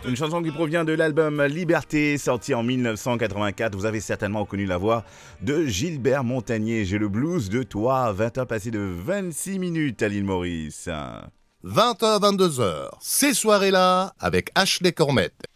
Une chanson qui provient de l'album Liberté, sorti en 1984. Vous avez certainement reconnu la voix de Gilbert Montagné. J'ai le blues de toi. 20h passées de 26 minutes à l'île Maurice. 20h, 22h, ces soirées-là avec Ashley Cormette.